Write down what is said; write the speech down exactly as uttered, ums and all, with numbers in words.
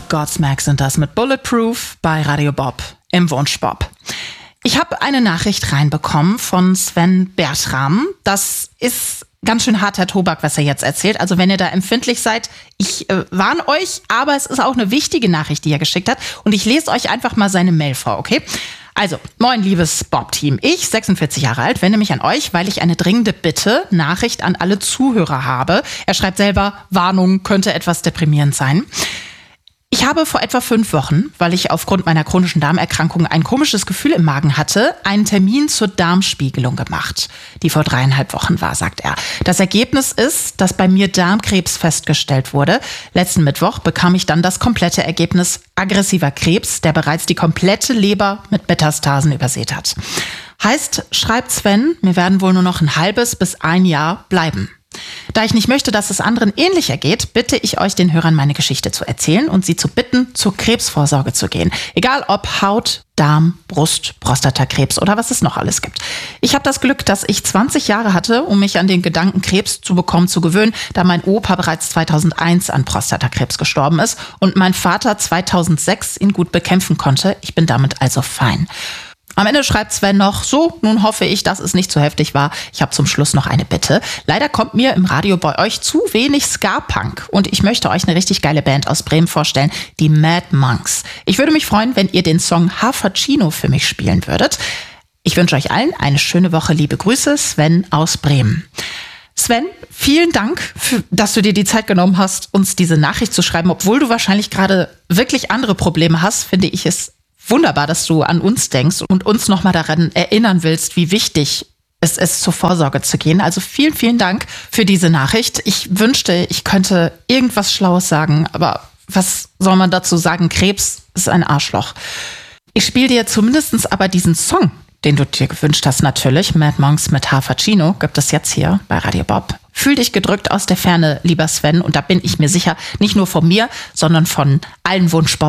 Godsmack sind das mit Bulletproof bei Radio Bob im Wunschbob. Ich habe eine Nachricht reinbekommen von Sven Bertram. Das ist ganz schön harter Tobak, was er jetzt erzählt. Also wenn ihr da empfindlich seid, ich äh, warne euch, aber es ist auch eine wichtige Nachricht, die er geschickt hat. Und ich lese euch einfach mal seine Mail vor, okay? Also, moin liebes Bob-Team. Ich, sechsundvierzig Jahre alt, wende mich an euch, weil ich eine dringende Bitte, Nachricht an alle Zuhörer habe. Er schreibt selber, Warnung, könnte etwas deprimierend sein. Ich habe vor etwa fünf Wochen, weil ich aufgrund meiner chronischen Darmerkrankung ein komisches Gefühl im Magen hatte, einen Termin zur Darmspiegelung gemacht, die vor dreieinhalb Wochen war, sagt er. Das Ergebnis ist, dass bei mir Darmkrebs festgestellt wurde. Letzten Mittwoch bekam ich dann das komplette Ergebnis aggressiver Krebs, der bereits die komplette Leber mit Metastasen übersät hat. Heißt, schreibt Sven, mir werden wohl nur noch ein halbes bis ein Jahr bleiben. Da ich nicht möchte, dass es anderen ähnlich ergeht, bitte ich euch, den Hörern meine Geschichte zu erzählen und sie zu bitten, zur Krebsvorsorge zu gehen. Egal ob Haut, Darm, Brust, Prostatakrebs oder was es noch alles gibt. Ich habe das Glück, dass ich zwanzig Jahre hatte, um mich an den Gedanken, Krebs zu bekommen, zu gewöhnen, da mein Opa bereits zweitausendeins an Prostatakrebs gestorben ist und mein Vater zweitausendsechs ihn gut bekämpfen konnte. Ich bin damit also fein. Am Ende schreibt Sven noch, so, nun hoffe ich, dass es nicht zu heftig war. Ich habe zum Schluss noch eine Bitte. Leider kommt mir im Radio bei euch zu wenig Ska-Punk und ich möchte euch eine richtig geile Band aus Bremen vorstellen, die Mad Monks. Ich würde mich freuen, wenn ihr den Song Hafercino für mich spielen würdet. Ich wünsche euch allen eine schöne Woche. Liebe Grüße, Sven aus Bremen. Sven, vielen Dank, für, dass du dir die Zeit genommen hast, uns diese Nachricht zu schreiben. Obwohl du wahrscheinlich gerade wirklich andere Probleme hast, finde ich es wunderbar, dass du an uns denkst und uns nochmal daran erinnern willst, wie wichtig es ist, zur Vorsorge zu gehen. Also vielen, vielen Dank für diese Nachricht. Ich wünschte, ich könnte irgendwas Schlaues sagen, aber was soll man dazu sagen? Krebs ist ein Arschloch. Ich spiele dir zumindest aber diesen Song, den du dir gewünscht hast, natürlich. Mad Monks mit Hafercino gibt es jetzt hier bei Radio Bob. Fühl dich gedrückt aus der Ferne, lieber Sven. Und da bin ich mir sicher, nicht nur von mir, sondern von allen Wunschbob